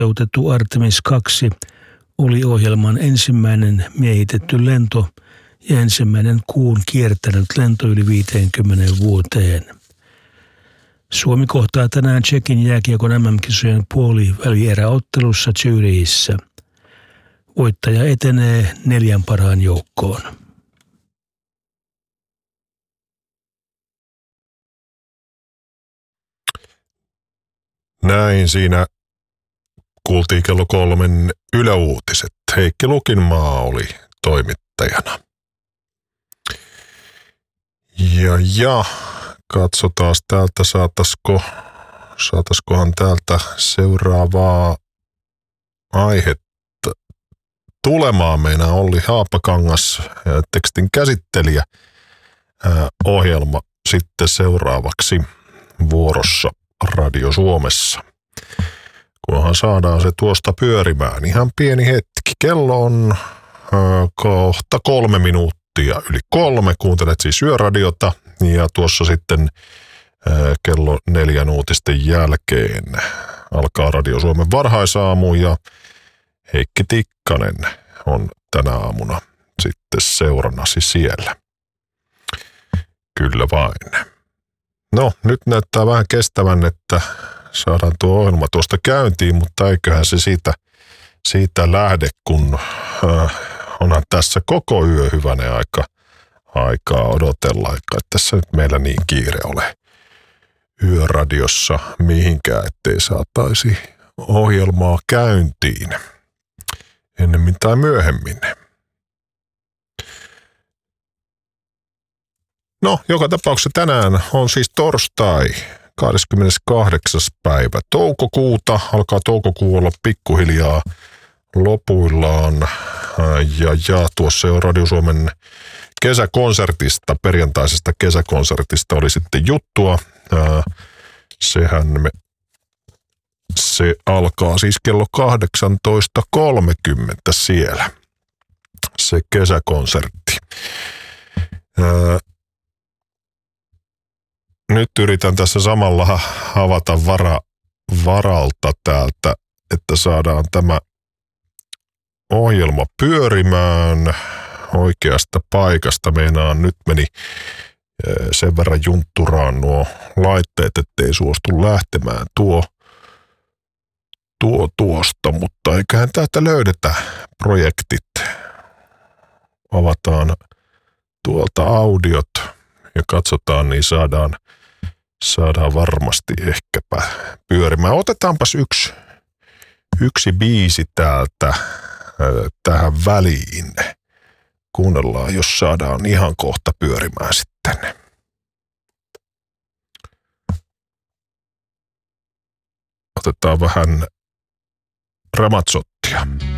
Toteutettu Artemis 2 oli ohjelman ensimmäinen miehitetty lento ja ensimmäinen kuun kiertänyt lento yli 50 vuoteen. Suomi kohtaa tänään Tšekin jääkiekon MM-kisojen puolivälieräottelussa Zürichissä. Voittaja etenee 4 parhaan joukkoon. Näin siinä kuultiin kello 3 yläuutiset. Heikki Lukinmaa oli toimittajana. Ja katsotaan täältä, saataskohan täältä seuraavaa aihetta tulemaan. Meinaa Olli Haapakangas, tekstin käsittelijä, ohjelma sitten seuraavaksi vuorossa Radio Suomessa. Kunhan saadaan se tuosta pyörimään. Ihan pieni hetki. Kello on kohta 3 minuuttia yli 3. Kuuntelet siis Yöradiota ja tuossa sitten kello 4 uutisten jälkeen alkaa Radio Suomen varhaisaamu ja Heikki Tikkanen on tänä aamuna sitten seurannasi siellä. Kyllä vain. No, nyt näyttää vähän kestävän, että saadaan tuo ohjelma tuosta käyntiin, mutta eiköhän se siitä lähde, kun onhan tässä koko yö hyvänen aikaa odotella, eikä tässä nyt meillä niin kiire ole Yöradiossa mihinkään, ettei saataisi ohjelmaa käyntiin ennemmin tai myöhemmin. No, joka tapauksessa tänään on siis torstai, 28. päivä toukokuuta. Alkaa toukokuu olla pikkuhiljaa lopuillaan. Ja tuossa jo Radio Suomen kesäkonsertista, perjantaisesta kesäkonsertista oli sitten juttua. Se alkaa siis kello 18.30 siellä, se kesäkonsertti. Nyt yritän tässä samalla avata varalta täältä, että saadaan tämä ohjelma pyörimään oikeasta paikasta. Meinaan nyt meni sen verran juntturaan nuo laitteet, ettei suostu lähtemään tuosta, mutta eiköhän täältä löydetä projektit. Avataan tuolta audiot ja katsotaan, niin saadaan varmasti ehkäpä pyörimään. Otetaanpas yksi biisi täältä tähän väliin. Kuunnellaan, jos saadaan ihan kohta pyörimään sitten. Otetaan vähän Ramazzottia.